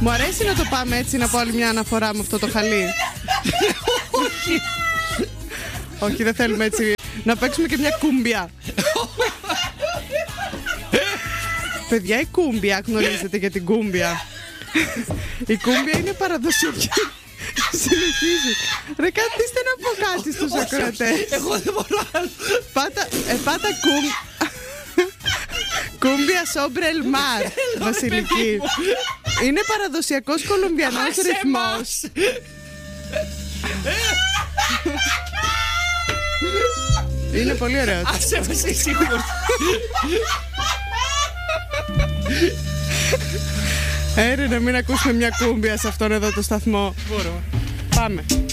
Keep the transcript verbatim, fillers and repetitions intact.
Μου αρέσει να το πάμε έτσι, να πω άλλη μια αναφορά με αυτό το χαλί. Όχι. Όχι, δεν θέλουμε έτσι. Να παίξουμε και μια κούμπια. Παιδιά, η κούμπια, γνωρίζετε για την κούμπια? Η κούμπια είναι παραδοσιακή. Συνεχίζει. Ρε, καθίστε να πω κάτι στους ακροατές. Εγώ δεν μπορώ άλλο. Πάτα, ε, πάτα κουμ... Κούμπια Σόμπρελ Μαρ, Βασιλική. Είναι παραδοσιακός κολομβιανός ρυθμός. Είναι πολύ ωραίο. Άσε με, είσαι σίγουρος? Έρε να μην ακούσουμε μια κούμπια σε αυτόν εδώ το σταθμό. Μπορώ. Πάμε.